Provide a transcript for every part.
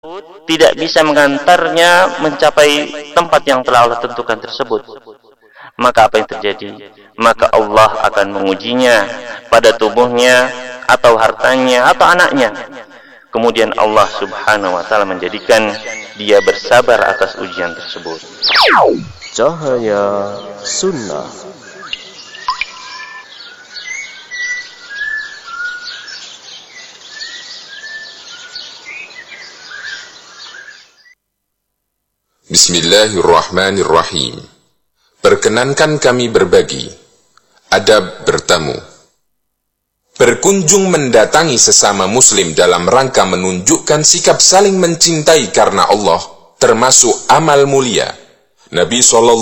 tidak bisa mengantarnya mencapai tempat yang telah Allah tentukan tersebut, maka apa yang terjadi? Maka Allah akan mengujinya pada tubuhnya atau hartanya atau anaknya. Kemudian Allah Subhanahu wa taala menjadikan dia bersabar atas ujian tersebut. Cahaya Sunnah. Bismillahirrahmanirrahim. Perkenankan kami berbagi adab bertamu. Berkunjung mendatangi sesama muslim dalam rangka menunjukkan sikap saling mencintai karena Allah termasuk amal mulia. Nabi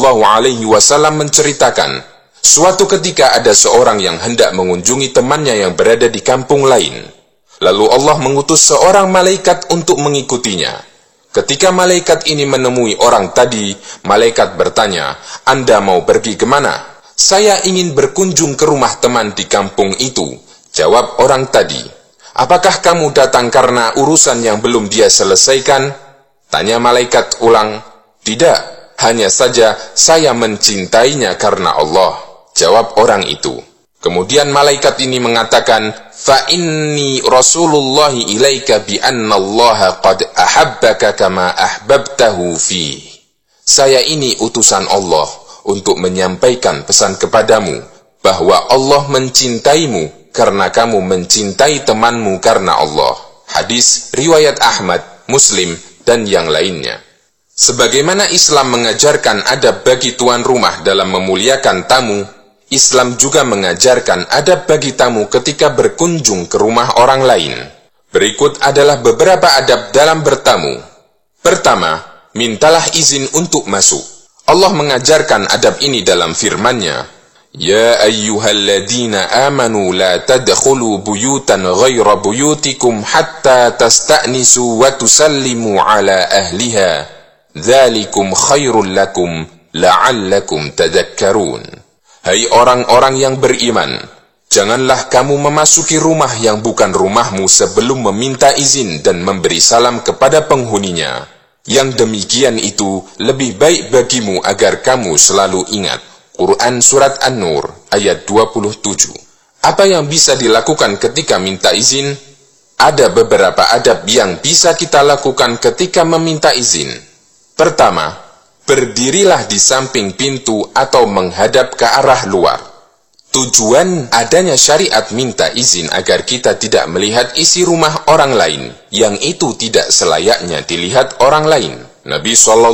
SAW menceritakan, suatu ketika ada seorang yang hendak mengunjungi temannya yang berada di kampung lain. Lalu Allah mengutus seorang malaikat untuk mengikutinya. Ketika malaikat ini menemui orang tadi, malaikat bertanya, "Anda mau pergi kemana?" "Saya ingin berkunjung ke rumah teman di kampung itu," jawab orang tadi. "Apakah kamu datang karena urusan yang belum dia selesaikan?" Tanya malaikat ulang. "Tidak, hanya saja saya mencintainya karena Allah," jawab orang itu. Kemudian malaikat ini mengatakan, "Fa inni rasulullahi ilaika bi anna Allah qad ahabbaka kama ahbabtahu fi." Saya ini utusan Allah untuk menyampaikan pesan kepadamu bahwa Allah mencintaimu karena kamu mencintai temanmu karena Allah. Hadis riwayat Ahmad, Muslim, dan yang lainnya. Sebagaimana Islam mengajarkan adab bagi tuan rumah dalam memuliakan tamu, Islam juga mengajarkan adab bagi tamu ketika berkunjung ke rumah orang lain. Berikut adalah beberapa adab dalam bertamu. Pertama, mintalah izin untuk masuk. Allah mengajarkan adab ini dalam firman-Nya, "Ya ayyuhalladzina amanu la tadkhulu buyutan ghaira buyutikum hatta tasta'nisu wa tusallimu ala ahliha. Dzalikum khairul lakum la'allakum tadhakkarun." Hai orang-orang yang beriman, janganlah kamu memasuki rumah yang bukan rumahmu sebelum meminta izin dan memberi salam kepada penghuninya. Yang demikian itu lebih baik bagimu agar kamu selalu ingat. Quran Surat An-Nur ayat 27. Apa yang bisa dilakukan ketika minta izin? Ada beberapa adab yang bisa kita lakukan ketika meminta izin. Pertama, berdirilah di samping pintu atau menghadap ke arah luar. Tujuan adanya syariat minta izin agar kita tidak melihat isi rumah orang lain yang itu tidak selayaknya dilihat orang lain. Nabi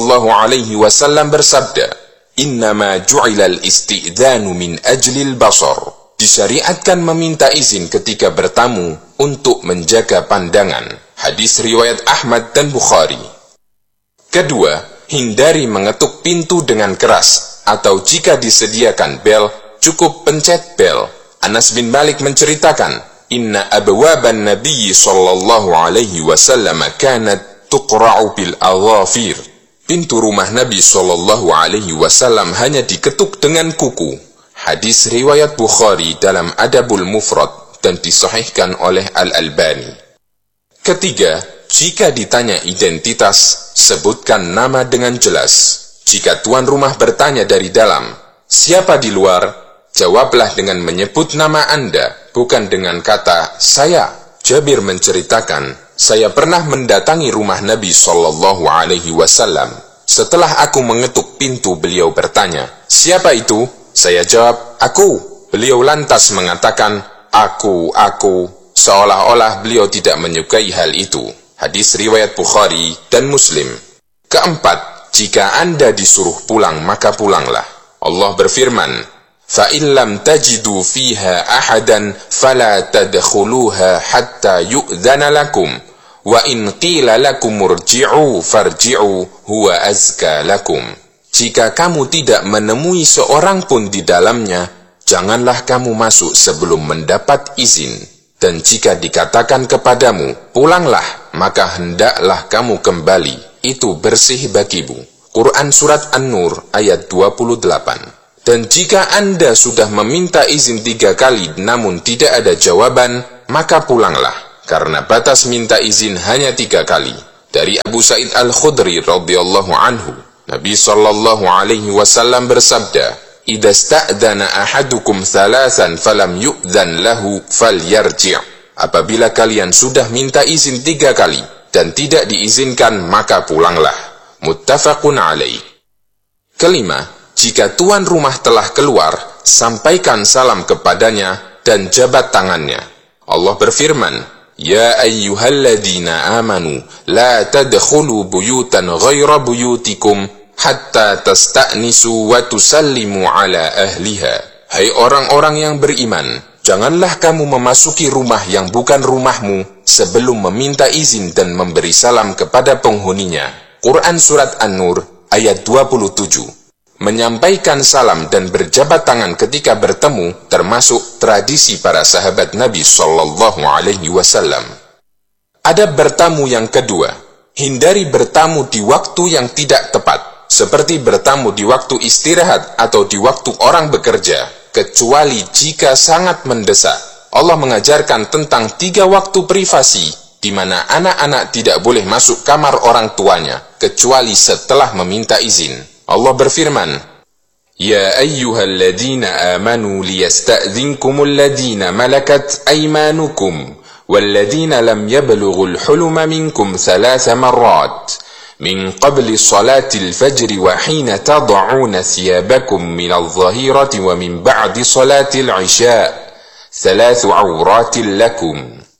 SAW bersabda, "Innama ju'ilal isti'dzanu min ajlil basar." Disyariatkan meminta izin ketika bertamu untuk menjaga pandangan. Hadis riwayat Ahmad dan Bukhari. Kedua, hindari mengetuk pintu dengan keras, atau jika disediakan bel, cukup pencet bel. Anas bin Malik menceritakan, "Inna abwaban Nabi sallallahu alaihi wasallam kanat tuqra'u bil adhafir." Pintu rumah Nabi sallallahu alaihi wasallam hanya diketuk dengan kuku. Hadis riwayat Bukhari dalam Adabul Mufrad dan disahihkan oleh Al-Albani. Ketiga, jika ditanya identitas, sebutkan nama dengan jelas. Jika tuan rumah bertanya dari dalam, "Siapa di luar?" jawablah dengan menyebut nama Anda, bukan dengan kata "saya." Jabir menceritakan, "Saya pernah mendatangi rumah Nabi SAW. Setelah aku mengetuk pintu, beliau bertanya, 'Siapa itu?' Saya jawab, 'Aku.' Beliau lantas mengatakan, 'Aku,' seolah-olah beliau tidak menyukai hal itu. Hadis riwayat Bukhari dan Muslim. Keempat, jika Anda disuruh pulang, maka pulanglah. Allah berfirman, "Fa'in lam tajidu fiha ahadan fala tadkhuluha hatta yu'dzana lakum, wa in qila lakum urji'u farji'u huwa azka lakum." Jika kamu tidak menemui seorang pun di dalamnya, janganlah kamu masuk sebelum mendapat izin. Dan jika dikatakan kepadamu, "Pulanglah," maka hendaklah kamu kembali. Itu bersih bagimu. Quran Surat An-Nur ayat 28. Dan jika Anda sudah meminta izin 3 kali namun tidak ada jawaban, maka pulanglah. Karena batas minta izin hanya 3 kali. Dari Abu Sa'id Al-Khudri radhiyallahu anhu, Nabi sallallahu alaihi wasallam bersabda, "Idza sta'dana ahadukum thalathan falam yu'dhan lahu falyarji'." Apabila kalian sudah minta izin 3 kali dan tidak diizinkan, maka pulanglah. Muttafaqun alaih. Kelima, jika tuan rumah telah keluar, sampaikan salam kepadanya dan jabat tangannya. Allah berfirman, "Ya ayyuhalladzina amanu la tadkhulu buyutan ghaira buyutikum hatta tasta'nisu wa tusallimu ala ahliha." Hai orang-orang yang beriman, janganlah kamu memasuki rumah yang bukan rumahmu sebelum meminta izin dan memberi salam kepada penghuninya. Quran Surat An-Nur ayat 27. Menyampaikan salam dan berjabat tangan ketika bertemu termasuk tradisi para sahabat Nabi sallallahu alaihi wasallam. Adab bertamu yang kedua, hindari bertamu di waktu yang tidak tepat, seperti bertamu di waktu istirahat atau di waktu orang bekerja, kecuali jika sangat mendesak. Allah mengajarkan tentang 3 waktu privasi, di mana anak-anak tidak boleh masuk kamar orang tuanya, kecuali setelah meminta izin. Allah berfirman, "Ya ayyuhalladzina amanu liyasta'dzinkumul ladzina malakat aymanukum walladzina lam yablughul huluma minkum 3 marrat min qabli salatil fajri wa hina tad'una thiyabakum minadh dhahirati wa min ba'di salatil isya' 3 awratil lakum."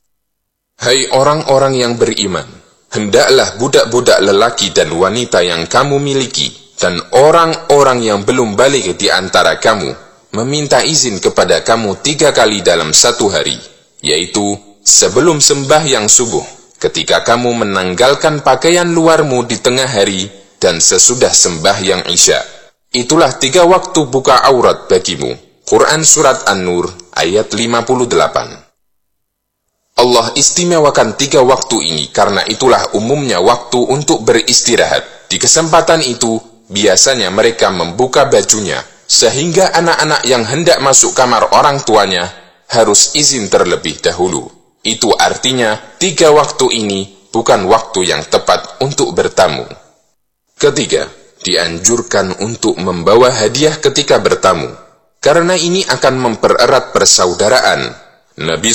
Hai orang-orang yang beriman, hendaklah budak-budak lelaki dan wanita yang kamu miliki dan orang-orang yang belum balik di antara kamu meminta izin kepada kamu 3 kali dalam 1 hari, yaitu sebelum sembahyang subuh, ketika kamu menanggalkan pakaian luarmu di tengah hari, dan sesudah sembahyang isya. Itulah 3 waktu buka aurat bagimu. Quran Surat An-Nur ayat 58. Allah istimewakan 3 waktu ini karena itulah umumnya waktu untuk beristirahat. Di kesempatan itu, biasanya mereka membuka bajunya, sehingga anak-anak yang hendak masuk kamar orang tuanya harus izin terlebih dahulu. Itu artinya 3 waktu ini bukan waktu yang tepat untuk bertamu. Ketiga, dianjurkan untuk membawa hadiah ketika bertamu, karena ini akan mempererat persaudaraan. Nabi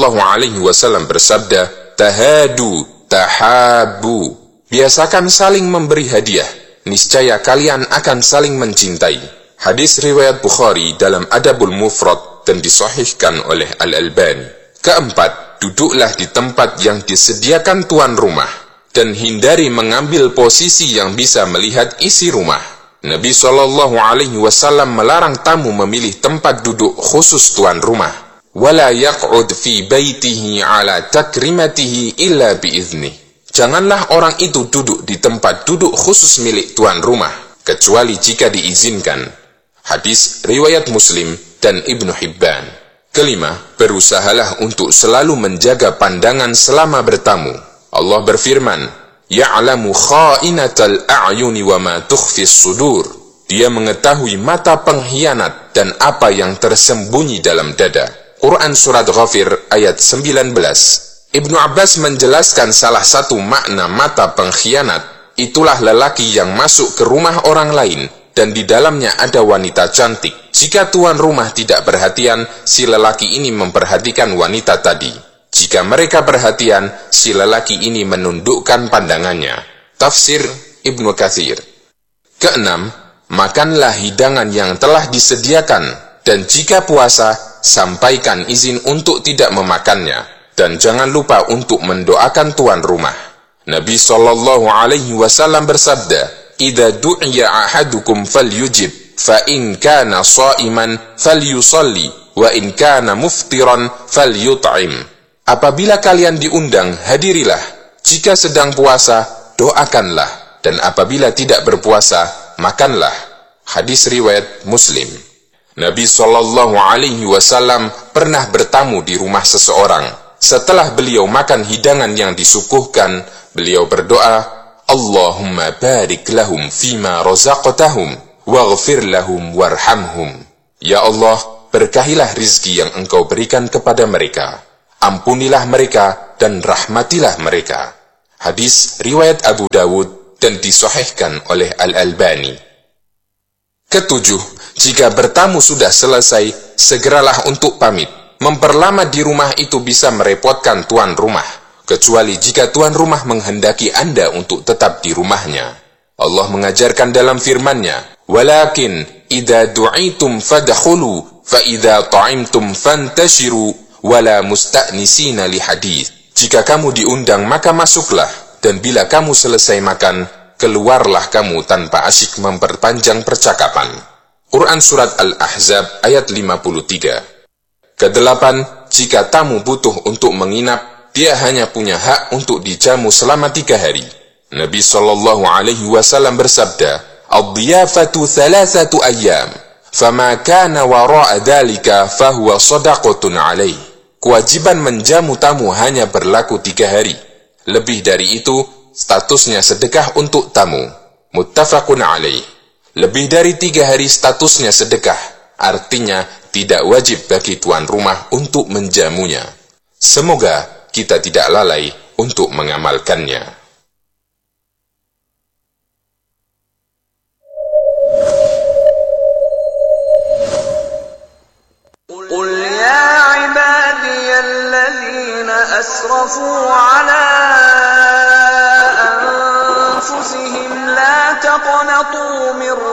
SAW bersabda, "Tahadu, tahabu." Biasakan saling memberi hadiah, niscaya kalian akan saling mencintai. Hadis riwayat Bukhari dalam Adabul Mufrad dan disahihkan oleh Al-Albani. Keempat, duduklah di tempat yang disediakan tuan rumah dan hindari mengambil posisi yang bisa melihat isi rumah. Nabi SAW melarang tamu memilih tempat duduk khusus tuan rumah. Wala yaq'ud fi baitihi ala takrimatihi illa biiznih. Janganlah orang itu duduk di tempat duduk khusus milik tuan rumah, kecuali jika diizinkan. Hadis riwayat Muslim dan Ibnu Hibban. Kelima, berusahalah untuk selalu menjaga pandangan selama bertamu. Allah berfirman, "Ya'lamu kha'inatal a'yuni wa ma tukhfis sudur." Dia mengetahui mata pengkhianat dan apa yang tersembunyi dalam dada. Quran Surat Ghafir ayat 19. Ibnu Abbas menjelaskan salah satu makna mata pengkhianat, itulah lelaki yang masuk ke rumah orang lain dan di dalamnya ada wanita cantik. Jika tuan rumah tidak perhatian, si lelaki ini memperhatikan wanita tadi. Jika mereka perhatian, si lelaki ini menundukkan pandangannya. Tafsir Ibnu Katsir. Keenam, makanlah hidangan yang telah disediakan, dan jika puasa, sampaikan izin untuk tidak memakannya, dan jangan lupa untuk mendoakan tuan rumah. Nabi SAW bersabda, "Idza du'iya ahadukum falyujib, fa in kana sha'iman falyusalli, wa in kana muftiran falyut'im." Apabila kalian diundang, hadirilah. Jika sedang puasa, doakanlah, dan apabila tidak berpuasa, makanlah. Hadis riwayat Muslim. Nabi SAW pernah bertamu di rumah seseorang. Setelah beliau makan hidangan yang disuguhkan, beliau berdoa, "Allahumma barik lahum fima razaqtahum, waghfir lahum warhamhum." Ya Allah, berkahilah rizki yang Engkau berikan kepada mereka. Ampunilah mereka dan rahmatilah mereka. Hadis riwayat Abu Dawud dan disahihkan oleh Al-Albani. Ketujuh, jika bertamu sudah selesai, segeralah untuk pamit. Memperlama di rumah itu bisa merepotkan tuan rumah, kecuali jika tuan rumah menghendaki Anda untuk tetap di rumahnya. Allah mengajarkan dalam firman-Nya, "Walakin idza du'itum fadkhulu fa idza ta'imtum fantashiru wala musta'nisina li hadits." Jika kamu diundang maka masuklah, dan bila kamu selesai makan, keluarlah kamu tanpa asyik memperpanjang percakapan. Quran Surat Al-Ahzab ayat 53. Kedelapan, jika tamu butuh untuk menginap, dia hanya punya hak untuk dijamu selama 3 hari. Nabi SAW bersabda, "Ad-diyafatu 3 ayyam, fama kana wara'a dhalika fahuwa shadaqatun 'alaih." Kewajiban menjamu tamu hanya berlaku 3 hari. Lebih dari itu, statusnya sedekah untuk tamu. Muttafaqun 'alaih. Lebih dari 3 hari statusnya sedekah, artinya tidak wajib bagi tuan rumah untuk menjamunya. Semoga kita tidak lalai untuk mengamalkannya. قل يا عبادي الذين أسرفوا على أنفسهم لا تقنطوا من